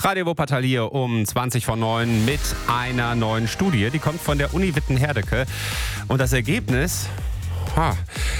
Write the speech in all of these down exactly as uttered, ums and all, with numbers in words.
Radio Wuppertal hier um zwanzig vor neun mit einer neuen Studie. Die kommt von der Uni Witten-Herdecke. Und das Ergebnis, ha,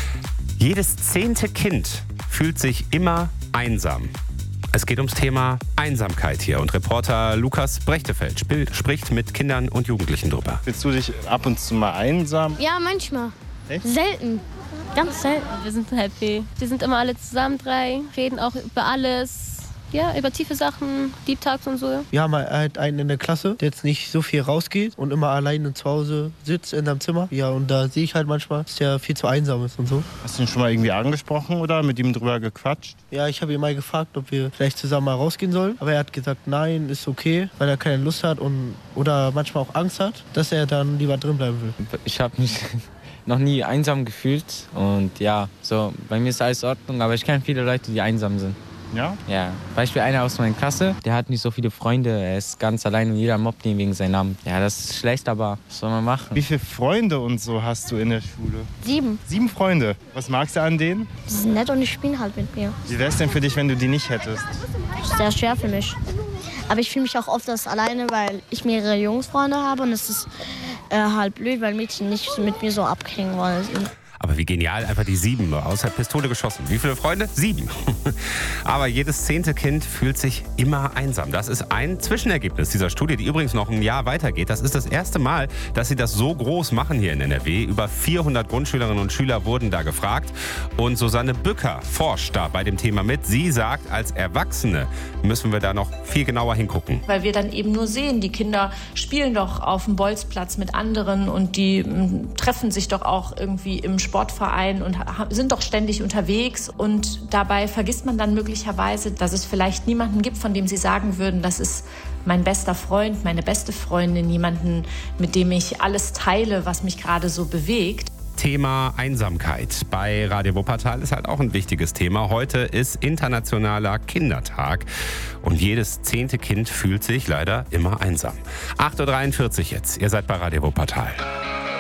jedes zehnte Kind fühlt sich immer einsam. Es geht ums Thema Einsamkeit hier und Reporter Lukas Brechtefeld sp- spricht mit Kindern und Jugendlichen drüber. Fühlst du dich ab und zu mal einsam? Ja, manchmal. Echt? Selten. Ganz selten. Wir sind happy. Wir sind immer alle zusammen, drei, reden auch über alles. Ja, über tiefe Sachen, Deep Talks und so. Wir haben halt einen in der Klasse, der jetzt nicht so viel rausgeht und immer alleine zu Hause sitzt in seinem Zimmer. Ja, und da sehe ich halt manchmal, dass der viel zu einsam ist und so. Hast du ihn schon mal irgendwie angesprochen oder mit ihm drüber gequatscht? Ja, ich habe ihn mal gefragt, ob wir vielleicht zusammen mal rausgehen sollen. Aber er hat gesagt, nein, ist okay, weil er keine Lust hat und oder manchmal auch Angst hat, dass er dann lieber drin bleiben will. Ich habe mich noch nie einsam gefühlt und ja, so bei mir ist alles in Ordnung, aber ich kenne viele Leute, die einsam sind. Ja? Ja, Beispiel einer aus meiner Klasse, der hat nicht so viele Freunde, er ist ganz allein und jeder mobbt ihn wegen seinem Namen. Ja, das ist schlecht, aber was soll man machen? Wie viele Freunde und so hast du in der Schule? Sieben. Sieben Freunde. Was magst du an denen? Die sind nett und die spielen halt mit mir. Wie wär's denn für dich, wenn du die nicht hättest? Das ist sehr schwer für mich. Aber ich fühle mich auch oft das alleine, weil ich mehrere Jungsfreunde habe und es ist äh, halt blöd, weil Mädchen nicht mit mir so abhängen wollen. Aber wie genial, einfach die sieben aus der Pistole geschossen. Wie viele Freunde? Sieben. Aber jedes zehnte Kind fühlt sich immer einsam. Das ist ein Zwischenergebnis dieser Studie, die übrigens noch ein Jahr weitergeht. Das ist das erste Mal, dass sie das so groß machen hier in N R W. Über vierhundert Grundschülerinnen und Schüler wurden da gefragt. Und Susanne Bücker forscht da bei dem Thema mit. Sie sagt, als Erwachsene müssen wir da noch viel genauer hingucken. Weil wir dann eben nur sehen, die Kinder spielen doch auf dem Bolzplatz mit anderen und die m, treffen sich doch auch irgendwie im Sportverein und ha- sind doch ständig unterwegs. Und dabei vergisst man dann möglicherweise, dass es vielleicht niemanden gibt, von dem sie sagen würden, das ist mein bester Freund, meine beste Freundin, jemanden, mit dem ich alles teile, was mich gerade so bewegt. Thema Einsamkeit bei Radio Wuppertal ist halt auch ein wichtiges Thema. Heute ist Internationaler Kindertag und jedes zehnte Kind fühlt sich leider immer einsam. acht Uhr dreiundvierzig jetzt, ihr seid bei Radio Wuppertal.